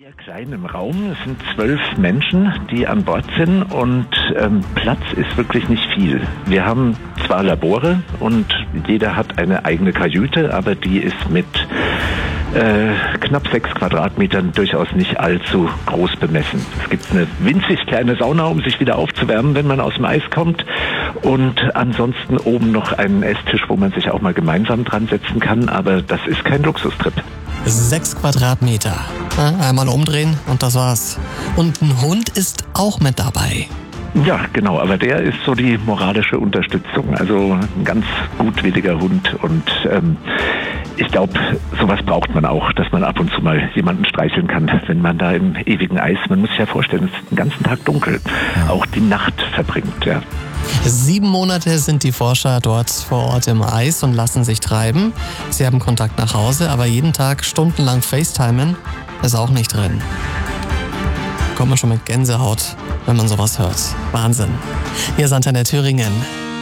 Sehr klein im Raum. Es sind 12 Menschen, die an Bord sind und Platz ist wirklich nicht viel. Wir haben zwar Labore und jeder hat eine eigene Kajüte, aber die ist mit knapp 6 Quadratmetern durchaus nicht allzu groß bemessen. Es gibt eine winzig kleine Sauna, um sich wieder aufzuwärmen, wenn man aus dem Eis kommt. Und ansonsten oben noch einen Esstisch, wo man sich auch mal gemeinsam dran setzen kann. Aber das ist kein Luxustrip. 6 Quadratmeter. Einmal umdrehen und das war's. Und ein Hund ist auch mit dabei. Ja, genau, aber der ist so die moralische Unterstützung. Also ein ganz gutwilliger Hund und ich glaube, sowas braucht man auch, dass man ab und zu mal jemanden streicheln kann, wenn man da im ewigen Eis, man muss sich ja vorstellen, es ist den ganzen Tag dunkel, auch die Nacht verbringt, ja. 7 Monate sind die Forscher dort vor Ort im Eis und lassen sich treiben. Sie haben Kontakt nach Hause, aber jeden Tag stundenlang FaceTimen ist auch nicht drin. Kommt man schon mit Gänsehaut, wenn man sowas hört. Wahnsinn. Hier ist Antenne Thüringen.